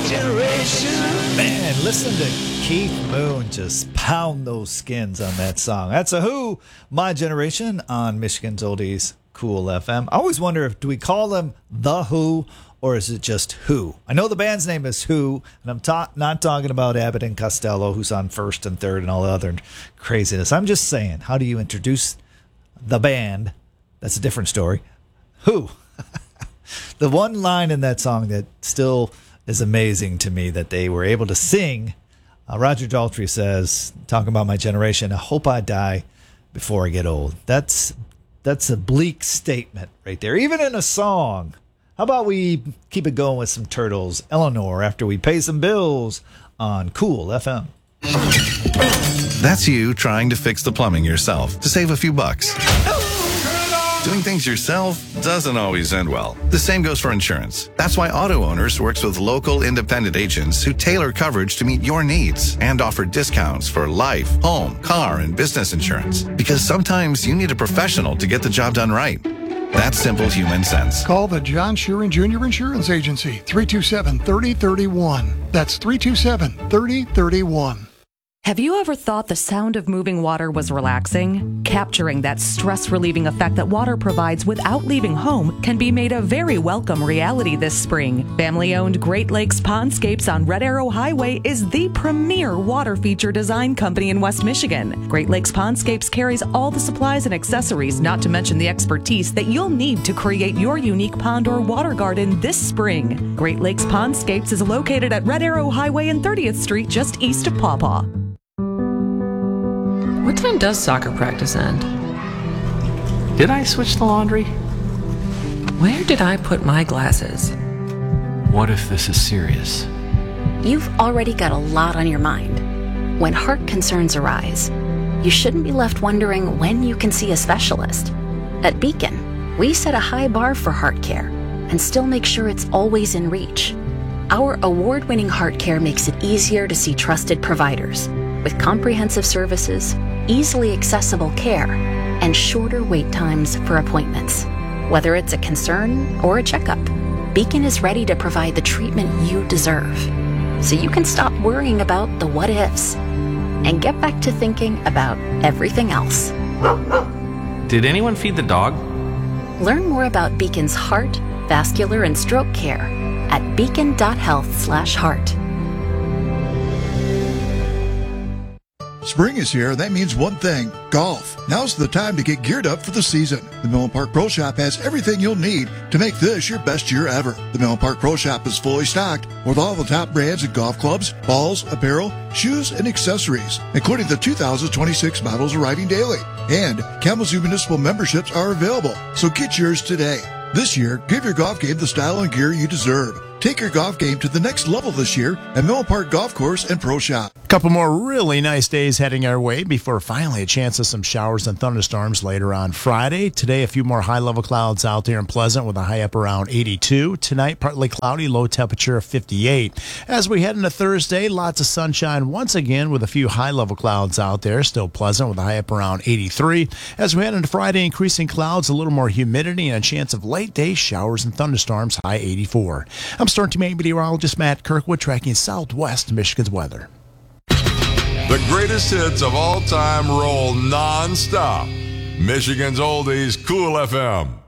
generation. Man, listen to Keith Moon just pound those skins on that song. That's a Who, My Generation on Michigan's Oldies Cool FM. I always wonder if do we call them The Who or is it just Who? I know the band's name is Who, and I'm not talking about Abbott and Costello, who's on first and third and all the other craziness. I'm just saying, how do you introduce the band? That's a different story. Who? The one line in that song that still is amazing to me that they were able to sing. Roger Daltrey says, talking about my generation, I hope I die before I get old. That's a bleak statement right there, even in a song. How about we keep it going with some Turtles, Eleanor, after we pay some bills on Cool FM. That's you trying to fix the plumbing yourself to save a few bucks. Doing things yourself doesn't always end well. The same goes for insurance. That's why Auto Owners works with local independent agents who tailor coverage to meet your needs and offer discounts for life, home, car, and business insurance. Because sometimes you need a professional to get the job done right. That's simple human sense. Call the John Sheeran Jr. Insurance Agency, 327-3031. That's 327-3031. Have you ever thought the sound of moving water was relaxing? Capturing that stress-relieving effect that water provides without leaving home can be made a very welcome reality this spring. Family-owned Great Lakes Pondscapes on Red Arrow Highway is the premier water feature design company in West Michigan. Great Lakes Pondscapes carries all the supplies and accessories, not to mention the expertise that you'll need to create your unique pond or water garden this spring. Great Lakes Pondscapes is located at Red Arrow Highway and 30th Street, just east of Paw Paw. What time does soccer practice end? Did I switch the laundry? Where did I put my glasses? What if this is serious? You've already got a lot on your mind. When heart concerns arise, you shouldn't be left wondering when you can see a specialist. At Beacon, we set a high bar for heart care and still make sure it's always in reach. Our award-winning heart care makes it easier to see trusted providers with comprehensive services, easily accessible care, and shorter wait times for appointments. Whether it's a concern or a checkup, Beacon is ready to provide the treatment you deserve. So you can stop worrying about the what-ifs and get back to thinking about everything else. Did anyone feed the dog? Learn more about Beacon's heart, vascular, and stroke care at beacon.health/heart. Spring is here, and that means one thing, golf. Now's the time to get geared up for the season. The Millen Park Pro Shop has everything you'll need to make this your best year ever. The Millen Park Pro Shop is fully stocked with all the top brands of golf clubs, balls, apparel, shoes, and accessories, including the 2026 models arriving daily. And Kalamazoo Municipal memberships are available, so get yours today. This year, give your golf game the style and gear you deserve. Take your golf game to the next level this year at Millen Park Golf Course and Pro Shop. Couple more really nice days heading our way before finally a chance of some showers and thunderstorms later on Friday. Today, a few more high-level clouds out there in Pleasant with a high up around 82. Tonight, partly cloudy, low temperature of 58. As we head into Thursday, lots of sunshine once again with a few high-level clouds out there. Still pleasant with a high up around 83. As we head into Friday, increasing clouds, a little more humidity, and a chance of late-day showers and thunderstorms, high 84. I'm Storm Team 8 meteorologist Matt Kirkwood tracking Southwest Michigan's weather. The greatest hits of all time roll non-stop. Michigan's Oldies Cool FM.